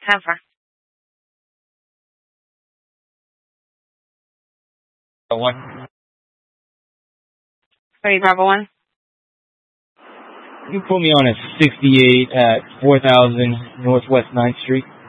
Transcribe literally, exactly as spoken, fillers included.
ten four. One. Sorry, Bravo one. You put me on at sixty-eight at four thousand Northwest ninth Street.